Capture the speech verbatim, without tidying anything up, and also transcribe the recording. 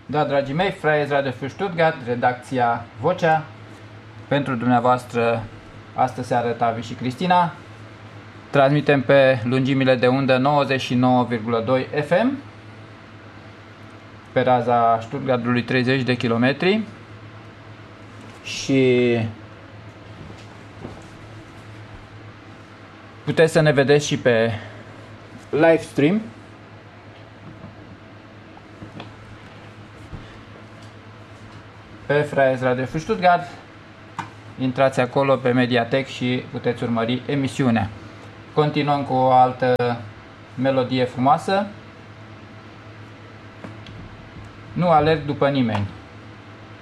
Da, dragii mei, Freies Radio für Stuttgart, redacția Vocea, pentru dumneavoastră astă seară Tavi și Cristina. Transmitem pe lungimile de undă nouăzeci și nouă virgulă doi F M, pe raza Stuttgartului treizeci de kilometri și puteți să ne vedeți și pe live stream. Pe Freies Radio für Stuttgart, intrați acolo pe Mediatek și puteți urmări emisiunea. Continuăm cu o altă melodie frumoasă. Nu alerg după nimeni.